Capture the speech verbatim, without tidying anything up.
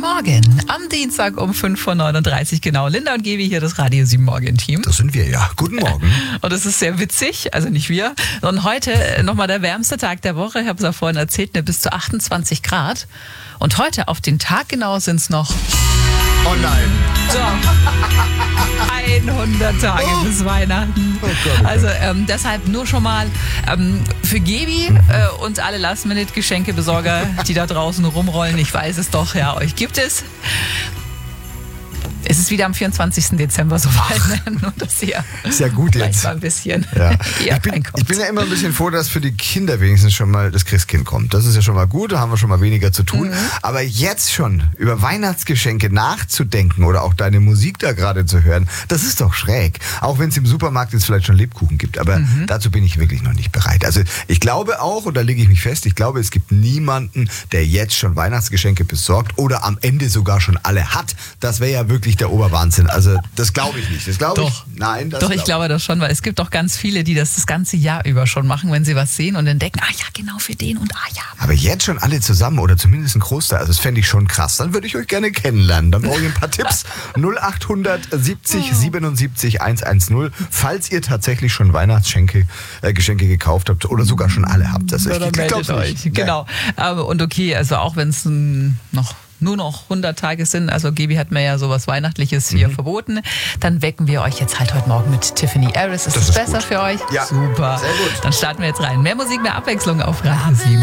Morgen. Am Dienstag um fünf Uhr neununddreißig genau. Linda und Gebi hier, das Radio sieben Morgen-Team. Das sind wir, ja. Guten Morgen. Und es ist sehr witzig, also nicht wir. Und heute nochmal der wärmste Tag der Woche. Ich habe es ja vorhin erzählt, ne, bis zu achtundzwanzig Grad. Und heute auf den Tag genau sind es noch... Oh nein. So. hundert Tage oh. bis Weihnachten. Oh Gott, oh Gott. Also ähm, deshalb nur schon mal ähm, für Gebi äh, und alle Last-Minute-Geschenkebesorger, die da draußen rumrollen. Ich weiß es doch, ja, euch gibt es. Es ist wieder am vierundzwanzigsten Dezember soweit, ne? Nur dass ihr ist ja gut jetzt. Mal ein bisschen ja. ich, bin, ich bin ja immer ein bisschen froh, dass für die Kinder wenigstens schon mal das Christkind kommt. Das ist ja schon mal gut, da haben wir schon mal weniger zu tun. Mhm. Aber jetzt schon über Weihnachtsgeschenke nachzudenken oder auch deine Musik da gerade zu hören, das ist doch schräg. Auch wenn es im Supermarkt jetzt vielleicht schon Lebkuchen gibt. Aber mhm. dazu bin ich wirklich noch nicht bereit. Also ich glaube auch, und da lege ich mich fest, ich glaube, es gibt niemanden, der jetzt schon Weihnachtsgeschenke besorgt oder am Ende sogar schon alle hat. Das wäre ja wirklich der Oberwahnsinn. Also das glaube ich nicht. Das glaube ich. Nein, das Doch, ich glaube das schon, weil es gibt doch ganz viele, die das das ganze Jahr über schon machen, wenn sie was sehen und dann denken, ah ja, genau für den und ah ja. Aber jetzt schon alle zusammen oder zumindest ein Großteil, also das fände ich schon krass. Dann würde ich euch gerne kennenlernen. Dann brauche ich ein paar Tipps. null acht siebzig siebenundsiebzig hundertzehn, falls ihr tatsächlich schon Weihnachtsgeschenke äh, Geschenke gekauft habt oder sogar schon alle habt. Also ich, ich meldet euch. Genau. Aber, und okay, also auch wenn es noch nur noch hundert Tage sind, also Gebi hat mir ja sowas Weihnachtliches hier mhm. verboten, dann wecken wir euch jetzt halt heute Morgen mit Tiffany Harris. Ist das, das ist besser gut. für euch? Ja. Super. Sehr gut. Dann starten wir jetzt rein. Mehr Musik, mehr Abwechslung auf Radio sieben.